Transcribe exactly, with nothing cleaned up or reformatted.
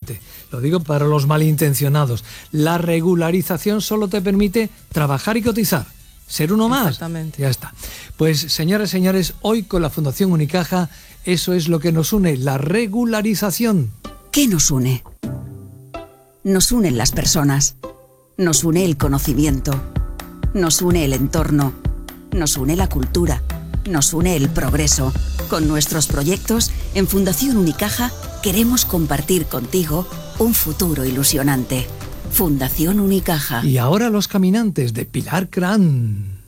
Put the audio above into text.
Exactamente. Lo digo para los malintencionados. La regularización solo te permite trabajar y cotizar. Ser uno más. Exactamente. Ya está. Pues, señoras y señores, hoy con la Fundación Unicaja, eso es lo que nos une, la regularización. ¿Qué nos une? Nos unen las personas. Nos une el conocimiento. Nos une el entorno. Nos une la cultura. Nos une el progreso. Con nuestros proyectos, en Fundación Unicaja, queremos compartir contigo un futuro ilusionante. Fundación Unicaja. Y ahora los caminantes de Pilar Cran.